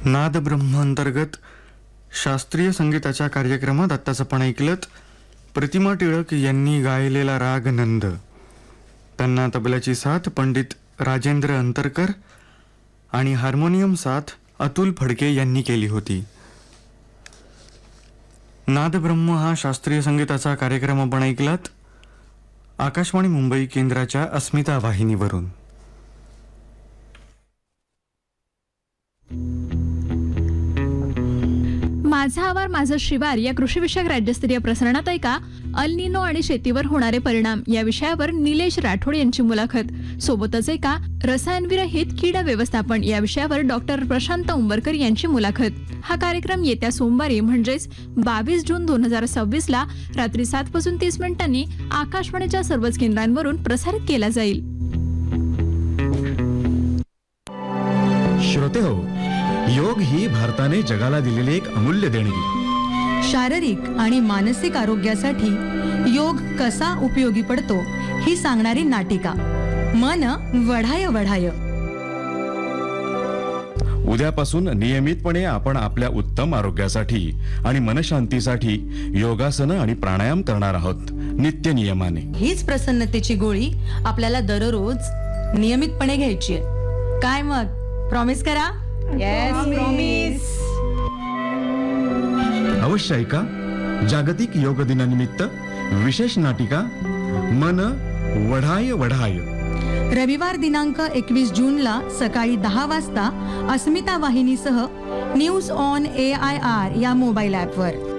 नाद ब्रह्म अंतर्गत शास्त्रीय संगीताच्या कार्यक्रमात आत्ताच आपण ऐकलत प्रतिमा टिळक यांनी गायलेला राग नंद. त्यांना तबल्याची साथ पंडित राजेंद्र अंतरकर आणि हार्मोनियम साथ अतुल फडके यांनी केली होती. नाद ब्रह्म हा शास्त्रीय संगीताचा कार्यक्रम आपण ऐकलात आकाशवाणी मुंबई केंद्राच्या अस्मिता वाहिनीवरून. माझा आवार माझं शिवार या कृषीविषयक राज्यस्तरीय प्रसारणात ऐका अल निनो आणि शेतीवर होणारे परिणाम या विषयावर निलेश राठोड यांची मुलाखत. सोबतच ऐका रसायनविरहित कीड व्यवस्थापन या विषयावर डॉक्टर प्रशांत उंबरकर यांची मुलाखत. हा कार्यक्रम येत्या सोमवारी म्हणजेच 22 जून 2026 ला रात्री 7:30 आकाशवाणीच्या सर्वच केंद्रांवरून प्रसारित केला जाईल. श्रोते हो, योग ही भारताने जगाला दिलेली एक अमूल्य देणगी. शारीरिक आणि मानसिक आरोग्यासाठी योग कसा उपयोगी पडतो ही सांगणारी नाटिका मन वढाय वढाय. उद्यापासून नियमितपणे आपण आपल्या उत्तम आरोग्यासाठी आणि मनशांतीसाठी योगासनं आणि प्राणायाम करणार आहोत नित्य नियमाने. हीच प्रसन्नतेची गोळी आपल्याला दररोज नियमितपणे घ्यायची आहे. काय मग, प्रॉमिस करा? Yes, promise. अवश्य ऐका जागतिक योग दिनानिमित्त विशेष नाटिका मन वढाय वढाय. रविवार दिनांक 21 जूनला सकाळी 10 वाजता अस्मिता वाहिनीसह न्यूज ऑन AIR या मोबाईल ॲपवर.